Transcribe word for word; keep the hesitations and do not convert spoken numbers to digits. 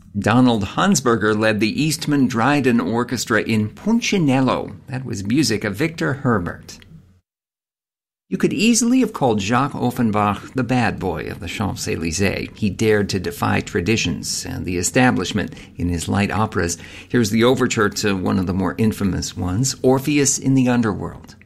Donald Hansberger led the Eastman Dryden Orchestra in Punchinello. That was music of Victor Herbert. You could easily have called Jacques Offenbach the bad boy of the Champs-Élysées. He dared to defy traditions and the establishment in his light operas. Here's the overture to one of the more infamous ones, Orpheus in the Underworld.